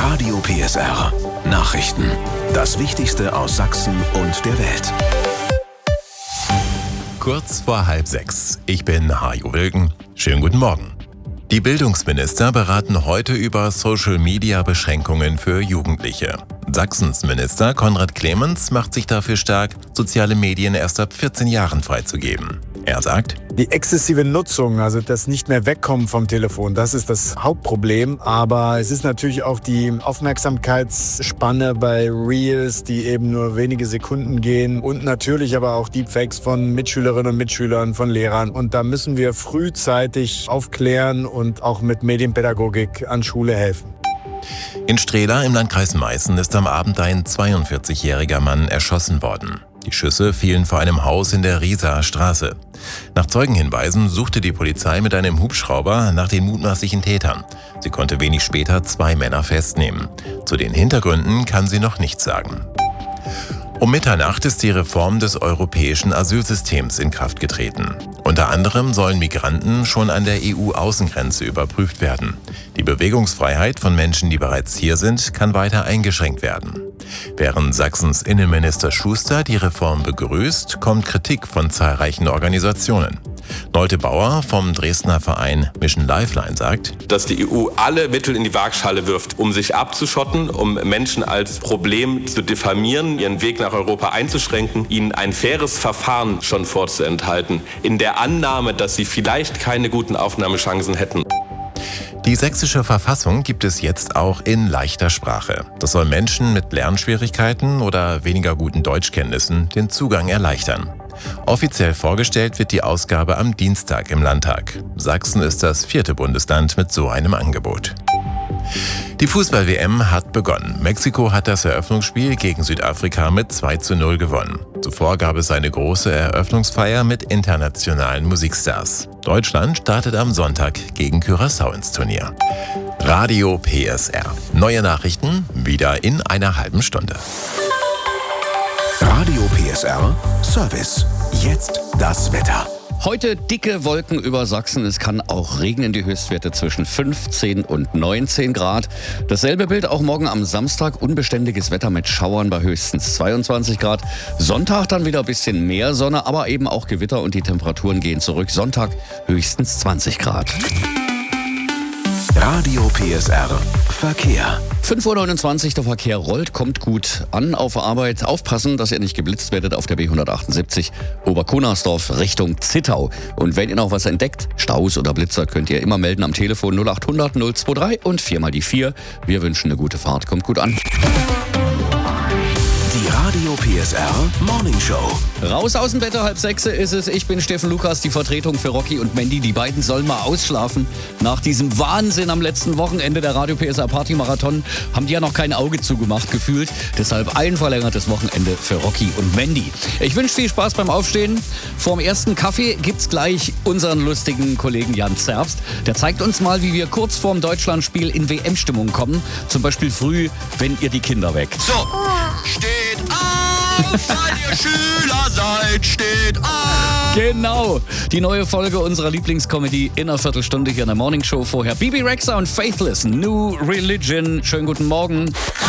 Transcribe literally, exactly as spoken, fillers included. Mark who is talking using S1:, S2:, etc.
S1: Radio P S R Nachrichten. Das Wichtigste aus Sachsen und der Welt.
S2: Kurz vor halb sechs. Ich bin Hajo Wilken. Schönen guten Morgen. Die Bildungsminister beraten heute über Social-Media-Beschränkungen für Jugendliche. Sachsens Minister Konrad Clemens macht sich dafür stark, soziale Medien erst ab vierzehn Jahren freizugeben. Er sagt:
S3: Die exzessive Nutzung, also das nicht mehr Wegkommen vom Telefon, das ist das Hauptproblem. Aber es ist natürlich auch die Aufmerksamkeitsspanne bei Reels, die eben nur wenige Sekunden gehen. Und natürlich aber auch Deepfakes von Mitschülerinnen und Mitschülern, von Lehrern. Und da müssen wir frühzeitig aufklären und auch mit Medienpädagogik an Schule helfen.
S2: In Strehla im Landkreis Meißen ist am Abend ein zweiundvierzigjähriger Mann erschossen worden. Die Schüsse fielen vor einem Haus in der Riesaer Straße. Nach Zeugenhinweisen suchte die Polizei mit einem Hubschrauber nach den mutmaßlichen Tätern. Sie konnte wenig später zwei Männer festnehmen. Zu den Hintergründen kann sie noch nichts sagen. Um Mitternacht ist die Reform des europäischen Asylsystems in Kraft getreten. Unter anderem sollen Migranten schon an der E U-Außengrenze überprüft werden. Die Bewegungsfreiheit von Menschen, die bereits hier sind, kann weiter eingeschränkt werden. Während Sachsens Innenminister Schuster die Reform begrüßt, kommt Kritik von zahlreichen Organisationen. Neute Bauer vom Dresdner Verein Mission Lifeline sagt,
S4: dass die E U alle Mittel in die Waagschale wirft, um sich abzuschotten, um Menschen als Problem zu diffamieren, ihren Weg nach Europa einzuschränken, ihnen ein faires Verfahren schon vorzuenthalten, in der Annahme, dass sie vielleicht keine guten Aufnahmechancen hätten.
S2: Die sächsische Verfassung gibt es jetzt auch in leichter Sprache. Das soll Menschen mit Lernschwierigkeiten oder weniger guten Deutschkenntnissen den Zugang erleichtern. Offiziell vorgestellt wird die Ausgabe am Dienstag im Landtag. Sachsen ist das vierte Bundesland mit so einem Angebot. Die Fußball-W M hat begonnen. Mexiko hat das Eröffnungsspiel gegen Südafrika mit zwei zu null gewonnen. Zuvor gab es eine große Eröffnungsfeier mit internationalen Musikstars. Deutschland startet am Sonntag gegen Curaçao ins Turnier. Radio P S R. Neue Nachrichten wieder in einer halben Stunde.
S1: Radio P S R Service. Jetzt das Wetter.
S5: Heute dicke Wolken über Sachsen. Es kann auch regnen, die Höchstwerte zwischen fünfzehn und neunzehn Grad. Dasselbe Bild auch morgen am Samstag. Unbeständiges Wetter mit Schauern bei höchstens zweiundzwanzig Grad. Sonntag dann wieder ein bisschen mehr Sonne, aber eben auch Gewitter und die Temperaturen gehen zurück. Sonntag höchstens zwanzig Grad.
S1: Radio P S R Verkehr.
S5: fünf Uhr neunundzwanzig, der Verkehr rollt, kommt gut an auf Arbeit. Aufpassen, dass ihr nicht geblitzt werdet auf der B hundertachtundsiebzig Oberkunersdorf Richtung Zittau. Und wenn ihr noch was entdeckt, Staus oder Blitzer, könnt ihr immer melden am Telefon null achthundert null drei und vier mal die vier. Wir wünschen eine gute Fahrt, kommt gut an.
S1: Die Radio P S R Morning Show.
S5: Raus aus dem Wetter, halb sechs ist es. Ich bin Steffen Lukas, die Vertretung für Rocky und Mandy. Die beiden sollen mal ausschlafen. Nach diesem Wahnsinn am letzten Wochenende der Radio P S R Party Marathon haben die ja noch kein Auge zugemacht gefühlt. Deshalb ein verlängertes Wochenende für Rocky und Mandy. Ich wünsche viel Spaß beim Aufstehen. Vorm ersten Kaffee gibt's gleich unseren lustigen Kollegen Jan Zerbst. Der zeigt uns mal, wie wir kurz vorm Deutschlandspiel in W M-Stimmung kommen. Zum Beispiel früh, wenn ihr die Kinder weckt.
S6: So, steht auf, weil ihr Schüler seid, steht auf.
S5: Genau, die neue Folge unserer Lieblingscomedy in einer Viertelstunde hier in der Morning Show. Vorher Bibi Rexha und Faithless, New Religion. Schönen guten Morgen.